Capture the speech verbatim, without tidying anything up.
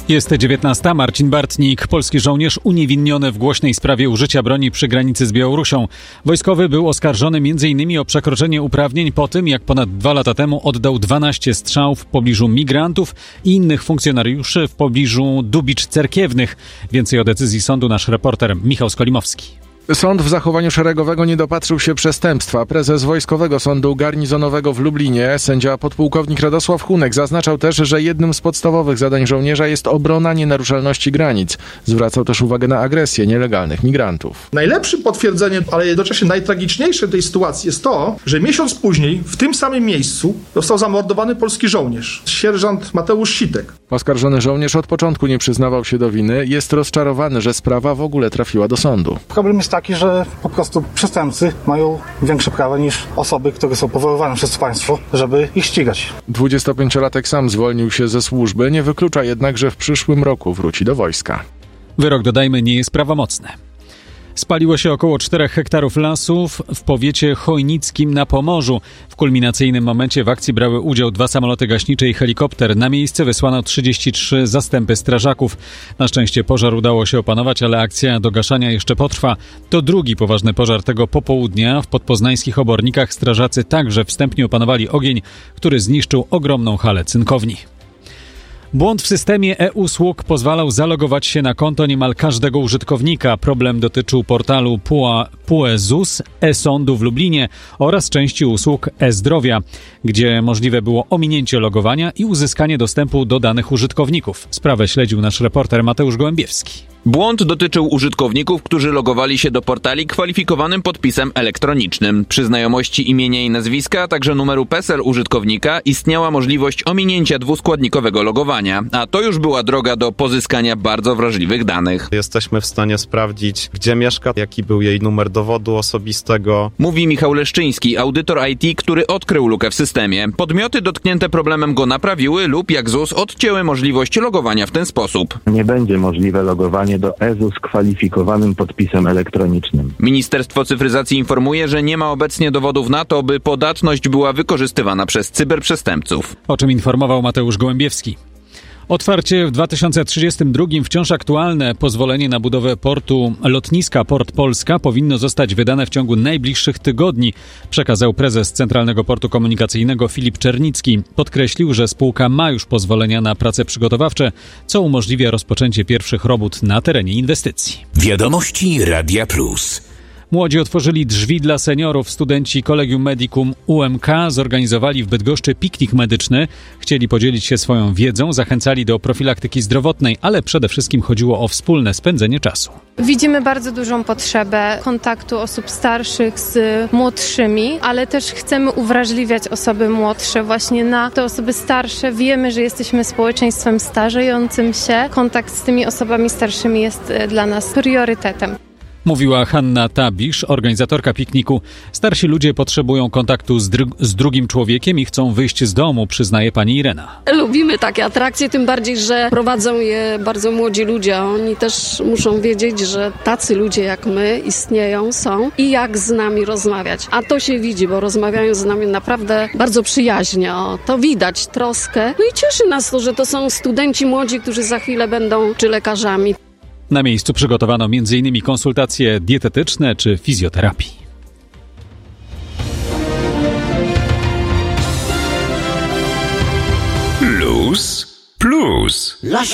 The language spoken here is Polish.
Jest dziewiętnasta. Marcin Bartnik, polski żołnierz uniewinniony w głośnej sprawie użycia broni przy granicy z Białorusią. Wojskowy był oskarżony między innymi o przekroczenie uprawnień po tym, jak ponad dwa lata temu oddał dwanaście strzałów w pobliżu migrantów i innych funkcjonariuszy w pobliżu dubicz cerkiewnych. Więcej o decyzji sądu nasz reporter Michał Skolimowski. Sąd w zachowaniu szeregowego nie dopatrzył się przestępstwa. Prezes Wojskowego Sądu Garnizonowego w Lublinie, sędzia podpułkownik Radosław Hunek, zaznaczał też, że jednym z podstawowych zadań żołnierza jest obrona nienaruszalności granic. Zwracał też uwagę na agresję nielegalnych migrantów. Najlepszym potwierdzeniem, ale jednocześnie najtragiczniejsze tej sytuacji jest to, że miesiąc później w tym samym miejscu został zamordowany polski żołnierz, sierżant Mateusz Sitek. Oskarżony żołnierz od początku nie przyznawał się do winy. Jest rozczarowany, że sprawa w ogóle trafiła do sądu. Problem jest taki, że po prostu przestępcy mają większe prawa niż osoby, które są powoływane przez państwo, żeby ich ścigać. dwudziestopięciolatek sam zwolnił się ze służby, nie wyklucza jednak, że w przyszłym roku wróci do wojska. Wyrok, dodajmy, nie jest prawomocny. Spaliło się około czterech hektarów lasów w powiecie chojnickim na Pomorzu. W kulminacyjnym momencie w akcji brały udział dwa samoloty gaśnicze i helikopter. Na miejsce wysłano trzydzieści trzy zastępy strażaków. Na szczęście pożar udało się opanować, ale akcja do gaszenia jeszcze potrwa. To drugi poważny pożar tego popołudnia. W podpoznańskich Obornikach strażacy także wstępnie opanowali ogień, który zniszczył ogromną halę cynkowni. Błąd w systemie e-usług pozwalał zalogować się na konto niemal każdego użytkownika. Problem dotyczył portalu P U E Z U S, e-sądu w Lublinie oraz części usług e-zdrowia, gdzie możliwe było ominięcie logowania i uzyskanie dostępu do danych użytkowników. Sprawę śledził nasz reporter Mateusz Gołębiewski. Błąd dotyczył użytkowników, którzy logowali się do portali kwalifikowanym podpisem elektronicznym. Przy znajomości imienia i nazwiska, a także numeru PESEL użytkownika istniała możliwość ominięcia dwuskładnikowego logowania, a to już była droga do pozyskania bardzo wrażliwych danych. Jesteśmy w stanie sprawdzić, gdzie mieszka, jaki był jej numer dowodu osobistego. Mówi Michał Leszczyński, audytor I T, który odkrył lukę w systemie. Podmioty dotknięte problemem go naprawiły lub, jak Z U S, odcięły możliwość logowania w ten sposób. Nie będzie możliwe logowanie do E Z U S kwalifikowanym podpisem elektronicznym. Ministerstwo Cyfryzacji informuje, że nie ma obecnie dowodów na to, by podatność była wykorzystywana przez cyberprzestępców. O czym informował Mateusz Gołębiewski. Otwarcie w dwa tysiące trzydziestym drugim wciąż aktualne pozwolenie na budowę portu lotniska Port Polska powinno zostać wydane w ciągu najbliższych tygodni, przekazał prezes Centralnego Portu Komunikacyjnego Filip Czernicki. Podkreślił, że spółka ma już pozwolenia na prace przygotowawcze, co umożliwia rozpoczęcie pierwszych robót na terenie inwestycji. Wiadomości Radia Plus. Młodzi otworzyli drzwi dla seniorów. Studenci Collegium Medicum U M K zorganizowali w Bydgoszczy piknik medyczny. Chcieli podzielić się swoją wiedzą, zachęcali do profilaktyki zdrowotnej, ale przede wszystkim chodziło o wspólne spędzenie czasu. Widzimy bardzo dużą potrzebę kontaktu osób starszych z młodszymi, ale też chcemy uwrażliwiać osoby młodsze właśnie na te osoby starsze. Wiemy, że jesteśmy społeczeństwem starzejącym się. Kontakt z tymi osobami starszymi jest dla nas priorytetem. Mówiła Hanna Tabisz, organizatorka pikniku. Starsi ludzie potrzebują kontaktu z, dru- z drugim człowiekiem i chcą wyjść z domu, przyznaje pani Irena. Lubimy takie atrakcje, tym bardziej, że prowadzą je bardzo młodzi ludzie. Oni też muszą wiedzieć, że tacy ludzie jak my istnieją, są i jak z nami rozmawiać. A to się widzi, bo rozmawiają z nami naprawdę bardzo przyjaźnie. O, to widać, troskę. No i cieszy nas to, że to są studenci młodzi, którzy za chwilę będą czy lekarzami. Na miejscu przygotowano między innymi konsultacje dietetyczne czy fizjoterapii. Plus, plus.